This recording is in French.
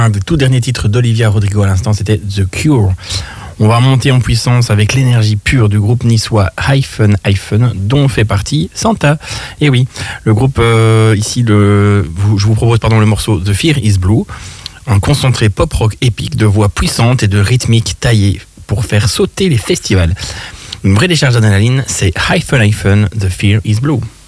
un des tout derniers titres d'Olivia Rodrigo à l'instant, c'était The Cure. On va monter en puissance avec l'énergie pure du groupe niçois Hyphen, dont fait partie Santa. Et oui, le groupe ici, je vous propose le morceau The Fear is Blue, un concentré pop-rock épique de voix puissantes et de rythmiques taillées pour faire sauter les festivals. Une vraie décharge d'adrénaline, c'est Hyphen, The Fear is Blue.